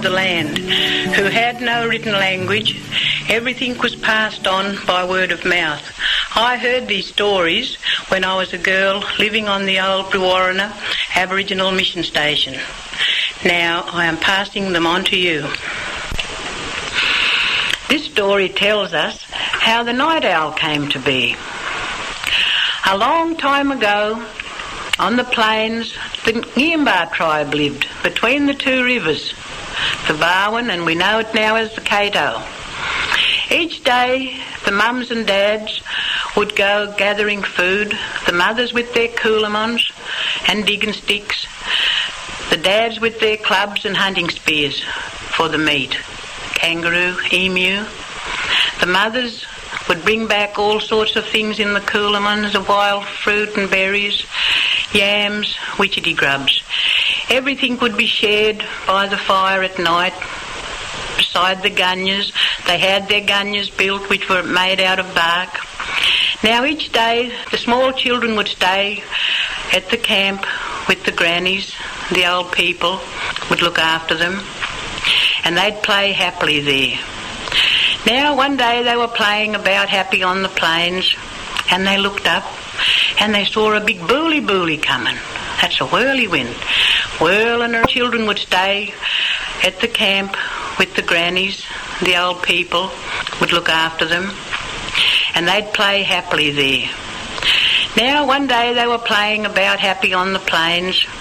the land, who had no written language. Everything was passed on by word of mouth. I heard these stories when I was a girl living on the old Brewarrina Aboriginal Mission Station. Now I am passing them on to you. This story tells us how the night owl came to be. A long time ago, on the plains, the Ngiyambaa tribe lived between the two rivers, the Barwon and we know it now as the Cato. Each day the mums and dads would go gathering food, the mothers with their coolamons and digging sticks, the dads with their clubs and hunting spears for the meat, kangaroo, emu. The mothers would bring back all sorts of things in the coolamons, of wild fruit and berries, yams, witchetty grubs. Everything would be shared by the fire at night. Beside the gunyahs, they had their gunyahs built which were made out of bark. Now each day the small children would stay at the camp with the grannies. The old people would look after them and they'd play happily there. Now one day they were playing about happy on the plains and they looked up and they saw a big booly coming. That's a whirlwind. Whirl, and her children would stay at the camp with the grannies. The old people would look after them and they'd play happily there. Now one day they were playing about happy on the plains